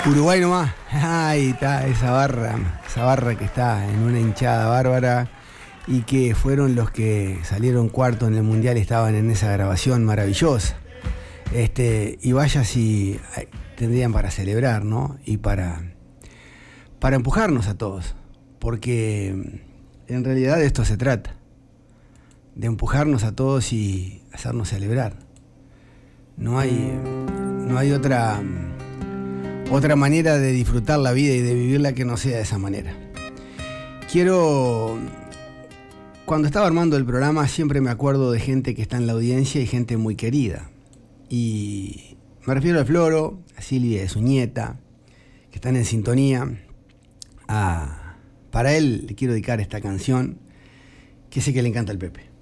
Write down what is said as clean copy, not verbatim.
Uruguay nomás. Ahí está esa barra que está en una hinchada bárbara y que fueron los que salieron cuarto en el Mundial, estaban en esa grabación maravillosa. Y vaya si tendrían para celebrar, ¿no? Y para empujarnos a todos, porque en realidad de esto se trata, de empujarnos a todos y hacernos celebrar. No hay otra manera de disfrutar la vida y de vivirla que no sea de esa manera. Cuando estaba armando el programa, siempre me acuerdo de gente que está en la audiencia y gente muy querida. Y me refiero al Floro, a Silvia y a su nieta, que están en sintonía. Para él le quiero dedicar esta canción, que sé que le encanta al Pepe.